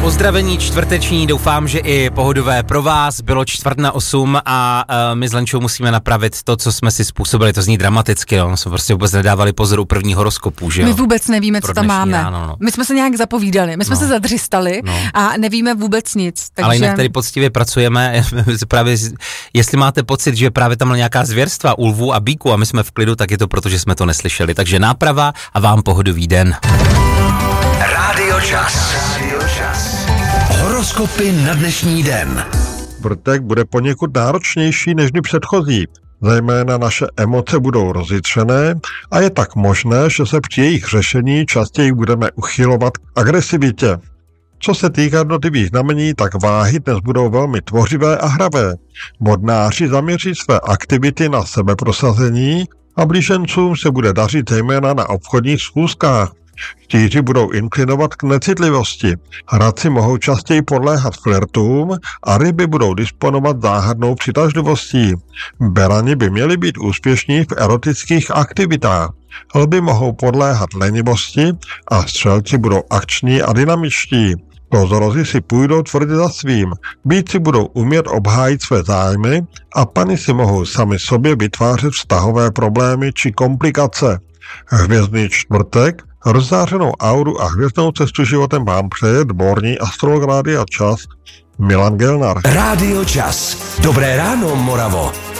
Pozdravení čtvrteční, doufám, že i pohodové pro vás. Bylo 7:45 a my s Lenčou musíme napravit to, co jsme si způsobili. To zní dramaticky, no. Jsme prostě vůbec nedávali pozor u prvního horoskopu, že jo? My vůbec nevíme, co tam máme. Ráno, no. My jsme se nějak zapovídali, my jsme se zadřistali a nevíme vůbec nic. Takže... Ale jinak tady poctivě pracujeme. Právě, jestli máte pocit, že právě tam nějaká zvěrstva u lvů a bíků a my jsme v klidu, tak je to proto, že jsme to neslyšeli. Takže náprava a vám pohodový den. Rádio Čas. Horoskopy na dnešní den. Čtvrtek bude poněkud náročnější než dny předchozí. Zejména naše emoce budou rozjitřené a je tak možné, že se při jejich řešení častěji budeme uchylovat k agresivitě. Co se týká jednotlivých znamení, tak váhy dnes budou velmi tvořivé a hravé. Vodnáři zaměří své aktivity na sebeprosazení a blížencům se bude dařit zejména na obchodních schůzkách. Štíři budou inklinovat k necitlivosti, hradci mohou častěji podléhat flirtům a ryby budou disponovat záhadnou přitažlivostí. Berani by měli být úspěšní v erotických aktivitách. Lvi mohou podléhat lenivosti a střelci budou akční a dynamičtí. Kozorozi si půjdou tvrdě za svým, býci budou umět obhájit své zájmy a pany si mohou sami sobě vytvářet vztahové problémy či komplikace. Hvězdný čtvrtek, rozzářenou auru a hvězdnou cestu životem vám přeje dvorní astrolog Rádia Čas Milan Gelnar. Rádio Čas. Dobré ráno, Moravo.